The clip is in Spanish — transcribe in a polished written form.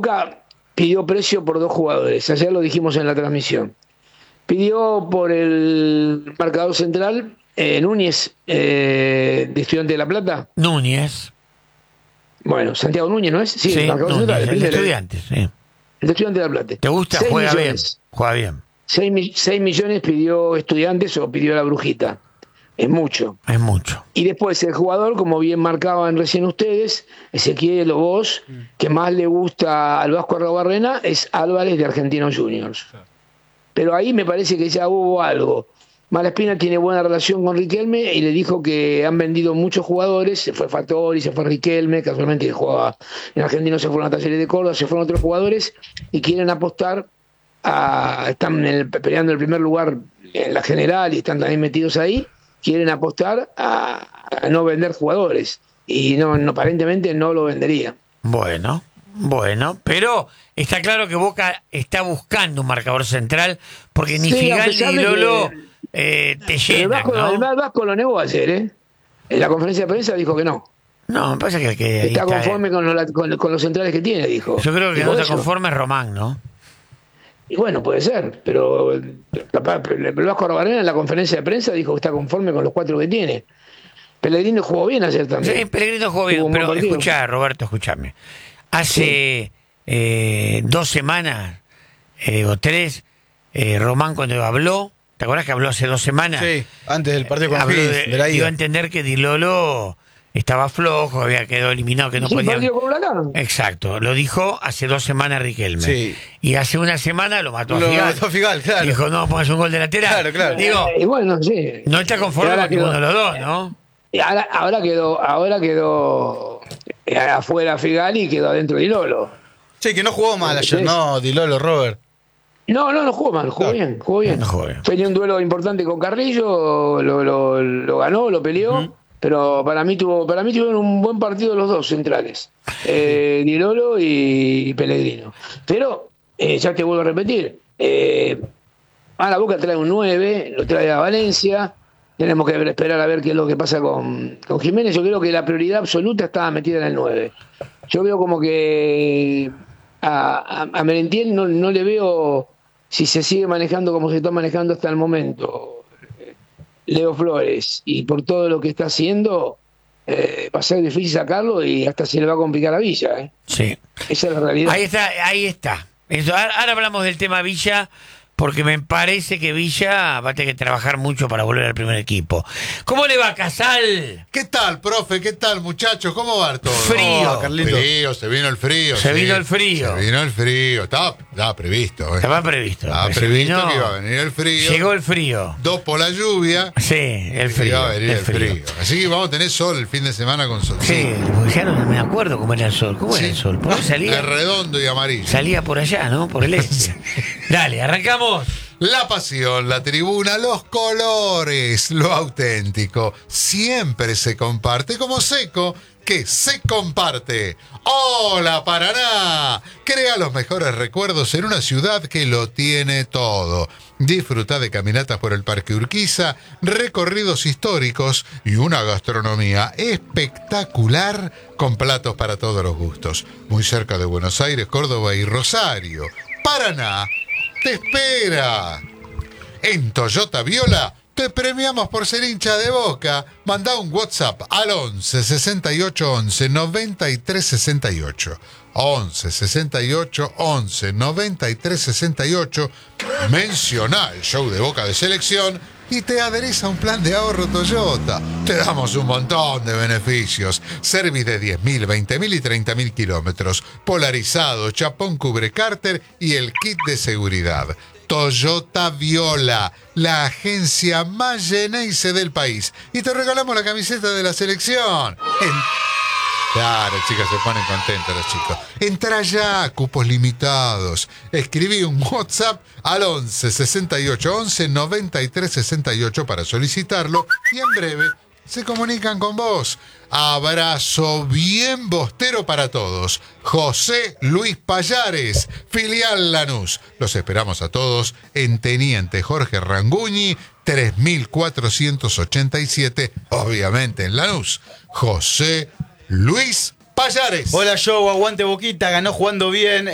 Boca pidió precio por 2 jugadores. Ayer lo dijimos en la transmisión. Pidió por el marcador central Núñez, de Estudiante de La Plata. Núñez. Bueno, Santiago Núñez, ¿no es? Sí, Sí, el marcador Núñez, central. el de Estudiantes, sí. El de Estudiante de La Plata. ¿Te gusta? 6 Juega bien. millones. Juega bien. 6 millones pidió Estudiantes o pidió la Brujita. Es mucho. Es mucho. Y después el jugador, como bien marcaban recién ustedes, Ezequiel o vos, que más le gusta al Vasco Arrobarrena es Álvarez de Argentinos Juniors. Pero ahí me parece que ya hubo algo. Malaspina tiene buena relación con Riquelme y le dijo que han vendido muchos jugadores. Se fue Fattori, se fue Riquelme, casualmente jugaba en Argentinos, se fueron a Talleres de Córdoba, se fueron otros jugadores y quieren apostar están peleando el primer lugar en la general y están también metidos ahí. Quieren apostar a no vender jugadores y no aparentemente no lo vendería. Bueno, pero está claro que Boca está buscando un marcador central porque ni Figal ni Lolo te llenan, ¿no? El Vasco lo negó ayer, ¿eh? En la conferencia de prensa dijo que no. No, me parece que está conforme con los centrales que tiene, dijo. Yo creo que no está conforme Román, ¿no? Y bueno, puede ser, pero el Vasco Arrobarrena en la conferencia de prensa dijo que está conforme con los 4 que tiene. Pellegrino jugó bien ayer también. Sí, Pellegrino jugó bien, pero escuchá, Roberto, escúchame. Hace 2 semanas o 3, Román cuando habló, ¿te acuerdas que habló hace 2 semanas? Sí, antes del partido con Fis, de la ida. Dio a entender que Di Lolo estaba flojo, había quedado eliminado, que no podía. Exacto, lo dijo hace 2 semanas Riquelme. Sí. Y hace 1 semana lo mató a Figal. Lo mató a Figal, claro. Dijo, no, pongas un gol de lateral. Claro. Digo, y bueno, sí. No está conforme con ninguno de los dos, ¿no? Y ahora quedó afuera Figal y quedó adentro Di Lolo. Sí, que no jugó mal ayer, ¿no? Di Lolo, Robert. No jugó mal, jugó bien. Tenía un duelo importante con Carrillo, lo ganó, lo peleó. Pero para mí tuvieron un buen partido los dos centrales, Di Lolo y Pellegrino. Pero, ya te vuelvo a repetir, ahora Boca trae un 9, lo trae a Valencia, tenemos que esperar a ver qué es lo que pasa con Jiménez. Yo creo que la prioridad absoluta estaba metida en el 9. Yo veo como que a Merentiel no le veo, si se sigue manejando como se está manejando hasta el momento, Leo Flores, y por todo lo que está haciendo, va a ser difícil sacarlo y hasta se le va a complicar a Villa, ¿eh? Sí. Esa es la realidad. Ahí está. Ahora hablamos del tema Villa, porque me parece que Villa va a tener que trabajar mucho para volver al primer equipo. ¿Cómo le va, Casal? ¿Qué tal, profe? ¿Qué tal, muchachos? ¿Cómo va todo? Frío. Frío, se vino el frío. Se vino el frío. Estaba previsto. Estaba previsto. Estaba previsto que iba a venir el frío. Llegó el frío. 2 por la lluvia. Sí, el frío. Iba a venir el frío. Así que vamos a tener sol el fin de semana con sol. Sí, ya no me acuerdo cómo era el sol. ¿Cómo era el sol? ¿Por dónde salía? Es redondo y amarillo. Salía por allá, ¿no? Por el este. Dale, arrancamos. La pasión, la tribuna, los colores, lo auténtico, siempre se comparte como Seco, que se comparte. ¡Hola, Paraná! Crea los mejores recuerdos en una ciudad que lo tiene todo. Disfruta de caminatas por el Parque Urquiza, recorridos históricos y una gastronomía espectacular con platos para todos los gustos. Muy cerca de Buenos Aires, Córdoba y Rosario. Paraná te espera. En Toyota Viola te premiamos por ser hincha de Boca. Mandá un WhatsApp al 11 68 11 93 68. 11 68 11 93 68. Menciona el show de Boca de Selección y te adherís a un plan de ahorro Toyota. Te damos un montón de beneficios. Service de 10.000, 20.000 y 30.000 kilómetros. Polarizado, chapón cubre cárter y el kit de seguridad. Toyota Viola, la agencia más Geneise del país. Y te regalamos la camiseta de la selección. Claro, chicas, se ponen contentos los chicos. Entra ya, cupos limitados. Escribí un WhatsApp al 11 68 11 93 68 para solicitarlo y en breve se comunican con vos. Abrazo bien bostero para todos. José Luis Payares, filial Lanús. Los esperamos a todos en Teniente Jorge Ranguñi, 3487, obviamente en Lanús. José Luis Payares. Hola, Joe, aguante Boquita, ganó jugando bien.